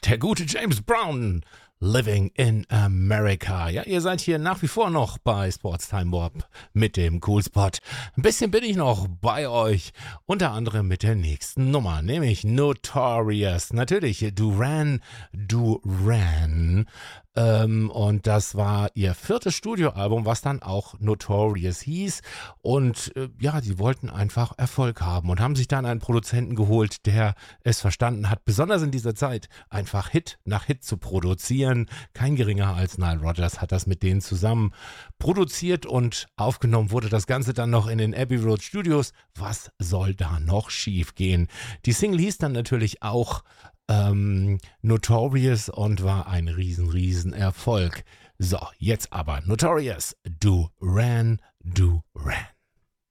Der gute James Brown, Living in America. Ja, ihr seid hier nach wie vor noch bei Sports Time Warp mit dem Cool Spot. Ein bisschen bin ich noch bei euch, unter anderem mit der nächsten Nummer, nämlich Notorious. Natürlich Duran Duran. Und das war ihr 4. Studioalbum, was dann auch Notorious hieß. Und ja, sie wollten einfach Erfolg haben und haben sich dann einen Produzenten geholt, der es verstanden hat, besonders in dieser Zeit, einfach Hit nach Hit zu produzieren. Kein geringer als Nile Rodgers hat das mit denen zusammen produziert und aufgenommen wurde das Ganze dann noch in den Abbey Road Studios. Was soll da noch schief gehen? Die Single hieß dann natürlich auch Notorious und war ein riesen Erfolg. So, jetzt aber Notorious, Duran Duran.